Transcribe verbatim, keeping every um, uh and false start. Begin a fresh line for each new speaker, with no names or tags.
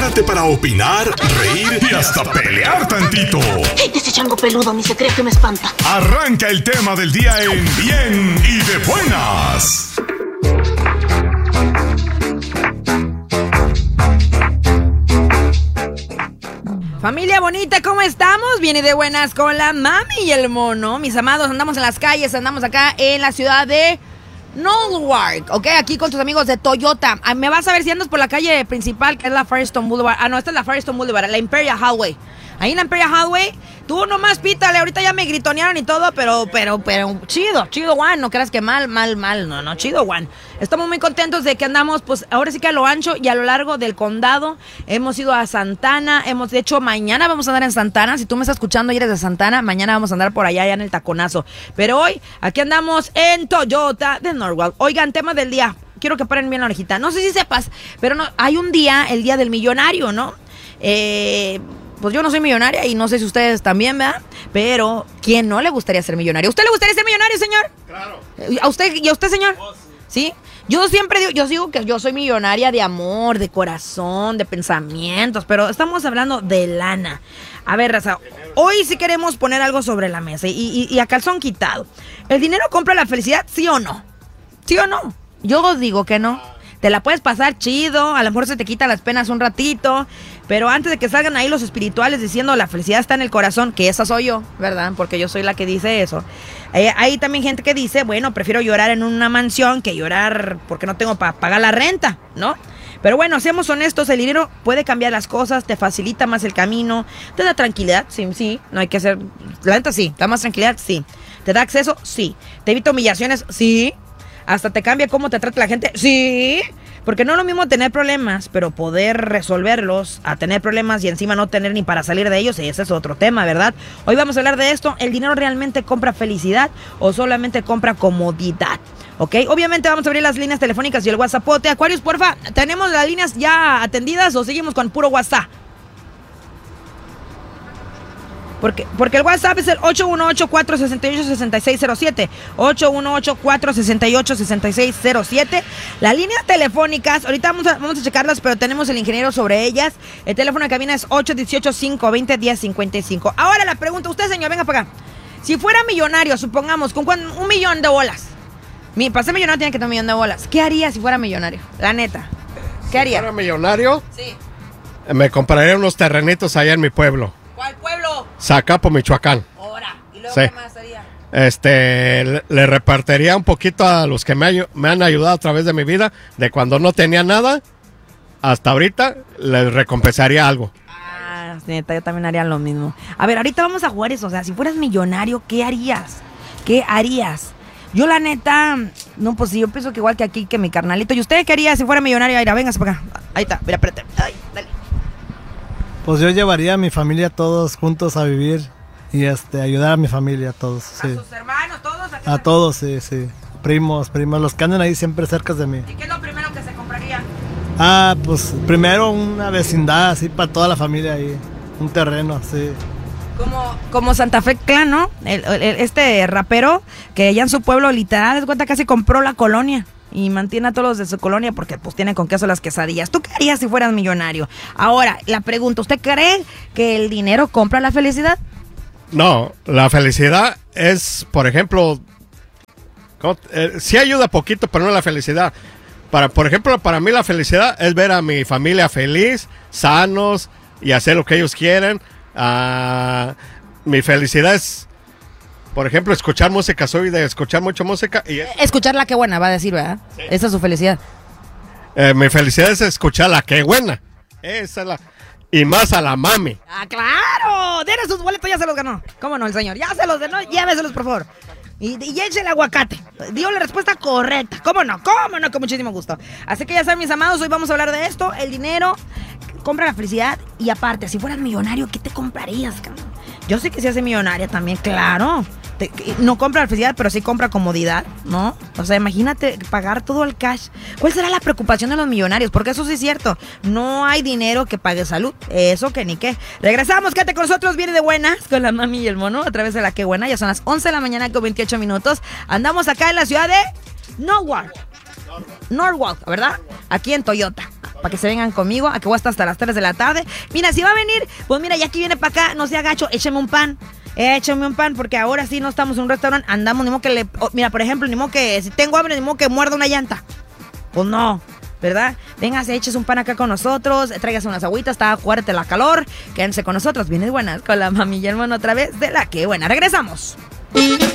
Prepárate para opinar, reír y hasta pelear tantito.
Ese chango peludo ni se cree que me espanta.
Arranca el tema del día en Bien y de Buenas.
Familia bonita, ¿cómo estamos? Viene de buenas con la mami y el mono. Mis amados, andamos en las calles, andamos acá en la ciudad de Norwalk, ¿ok? Aquí con tus amigos de Toyota. Me vas a ver si andas por la calle principal, que es la Firestone Boulevard. Ah, no, esta es la Firestone Boulevard, la Imperial Highway. Ahí en la Imperial Highway, tú nomás pítale. Ahorita ya me gritonearon y todo, pero, pero, pero, chido, chido, Juan. No creas que mal, mal, mal. No, no, chido, Juan. Estamos muy contentos de que andamos, pues, ahora sí que a lo ancho y a lo largo del condado. Hemos ido a Santana. Hemos, de hecho, mañana vamos a andar en Santana. Si tú me estás escuchando y eres de Santana, mañana vamos a andar por allá, allá en el Taconazo. Pero hoy, aquí andamos en Toyota de Norwalk. Oigan, tema del día. Quiero que paren bien la orejita. No sé si sepas, pero no, hay un día, el día del millonario, ¿no? Eh... Pues yo no soy millonaria y no sé si ustedes también, ¿verdad? Pero, ¿quién no le gustaría ser millonario? ¿A usted le gustaría ser millonario, señor?
Claro.
¿A usted y a usted, señor?
Oh,
¿Sí?
sí.
Yo siempre digo, yo digo que yo soy millonaria de amor, de corazón, de pensamientos, pero estamos hablando de lana. A ver, raza, hoy sí queremos poner algo sobre la mesa y, y, y a calzón quitado. ¿El dinero compra la felicidad, sí o no? ¿Sí o no? Yo digo que no. Te la puedes pasar chido, a lo mejor se te quitan las penas un ratito, pero antes de que salgan ahí los espirituales diciendo la felicidad está en el corazón, que esa soy yo, ¿verdad? Porque yo soy la que dice eso. Eh, hay también gente que dice, bueno, prefiero llorar en una mansión que llorar porque no tengo para pagar la renta, ¿no? Pero bueno, seamos honestos, el dinero puede cambiar las cosas, te facilita más el camino, te da tranquilidad, sí, sí, no hay que hacer, la neta sí, te da más tranquilidad, sí. Te da acceso, sí. Te evita humillaciones, sí. Hasta te cambia cómo te trata la gente, sí. Porque no es lo mismo tener problemas, pero poder resolverlos, a tener problemas y encima no tener ni para salir de ellos, ese es otro tema, ¿verdad? Hoy vamos a hablar de esto. ¿El dinero realmente compra felicidad o solamente compra comodidad? ¿Ok? Obviamente vamos a abrir las líneas telefónicas y el WhatsAppote. Aquarius, porfa, ¿tenemos las líneas ya atendidas o seguimos con puro WhatsApp? Porque, porque el WhatsApp es el ocho uno ocho, cuatro seis ocho, seis seis cero siete. ocho uno ocho, cuatro seis ocho, seis seis cero siete. Las líneas telefónicas, ahorita vamos a, vamos a checarlas, pero tenemos el ingeniero sobre ellas. El teléfono de cabina es ocho uno ocho, cinco dos cero, uno cero cinco cinco. Ahora la pregunta, usted, señor, venga para acá. Si fuera millonario, supongamos, con un millón de bolas. Mi, para ser millonario tiene que tener un millón de bolas. ¿Qué haría si fuera millonario? La neta. ¿Qué haría?
Si fuera millonario,
sí,
me compraría unos terrenitos allá en mi pueblo.
¿Cuál pueblo?
Zacapo, Michoacán.
Ahora. ¿Y luego
Sí.
qué más haría?
Este, le, le repartiría un poquito a los que me, ayu- me han ayudado a través de mi vida, de cuando no tenía nada hasta ahorita, les recompensaría algo.
Ah, neta, yo también haría lo mismo. A ver, ahorita vamos a jugar eso. O sea, si fueras millonario, ¿qué harías? ¿Qué harías? Yo, la neta, no, pues sí, yo pienso que igual que aquí, que mi carnalito. ¿Y usted qué haría si fuera millonario? Mira, véngase para acá. Ahí está, mira, espérate. Ay, dale.
Pues yo llevaría a mi familia todos juntos a vivir y este ayudar a mi familia, todos, sí.
¿A sus hermanos, todos?
A todos, sí, sí. Primos, primos, los que andan ahí siempre cerca de mí.
¿Y qué es lo primero que se compraría?
Ah, pues primero una vecindad así para toda la familia ahí, un terreno, sí.
Como, como Santa Fe Clan, ¿no? El, el- este rapero que allá en su pueblo, literal, es cuenta, casi compró la colonia. Y mantiene a todos los de su colonia porque pues tienen con queso las quesadillas. ¿Tú qué harías si fueras millonario? Ahora, la pregunta, ¿usted cree que el dinero compra la felicidad?
No, la felicidad es, por ejemplo, ¿cómo te- eh, sí ayuda poquito, pero no la felicidad. Para, por ejemplo, para mí la felicidad es ver a mi familia feliz, sanos y hacer lo que ellos quieren. Ah, mi felicidad es, por ejemplo, escuchar música. Soy de escuchar mucha música y
Escucharla, qué buena, va a decir, ¿verdad?
Sí.
Esa es su felicidad.
eh, mi felicidad es escucharla. ¡Qué buena! Esa es la... Y más a la mami.
¡Ah, claro! Dele sus boletos, ya se los ganó. ¿Cómo no, el señor? Ya se los ganó, lléveselos, por favor. Y, y eche el aguacate. Dio la respuesta correcta. ¿Cómo no? ¿Cómo no? Con muchísimo gusto. Así que ya saben, mis amados, hoy vamos a hablar de esto. El dinero compra la felicidad. Y aparte, si fueras millonario, ¿qué te comprarías, cabrón? Yo sé que se hace millonaria también, claro. Te- que no compra la felicidad, pero sí compra comodidad, ¿no? O sea, imagínate pagar todo el cash. ¿Cuál será la preocupación de los millonarios? Porque eso sí es cierto. No hay dinero que pague salud. Eso que ni qué. Regresamos, quédate con nosotros. Viene de buenas con la mami y el mono a través de la que buena. Ya son las once de la mañana con veintiocho minutos. Andamos acá en la ciudad de Norwalk. Norwalk, ¿verdad? Aquí en Toyota. Para que se vengan conmigo, a que voy a estar hasta las tres de la tarde. Mira, si va a venir, pues mira, ya que viene para acá, no sea gacho, écheme un pan. Échame un pan, porque ahora sí no estamos en un restaurante, andamos, ni modo que le... Oh, mira, por ejemplo, ni modo que si tengo hambre, ni modo que muerda una llanta. Pues no, ¿verdad? Véngase, eches un pan acá con nosotros, tráigase unas agüitas, está fuerte la calor, quédense con nosotros, vienes buenas con la mami y el mono otra vez de La Que Buena. Regresamos.